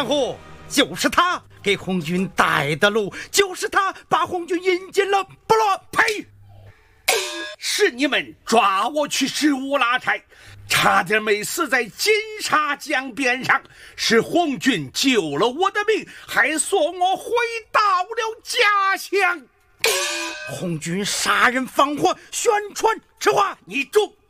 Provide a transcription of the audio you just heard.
相虎，就是他给红军带的路，就是他把红军引进了部落。 呸！是你们抓我去十五拉柴，差点没死在金沙江边上，是红军救了我的命，还送我回到了家乡。 红军杀人放火，宣传吃话， 你住！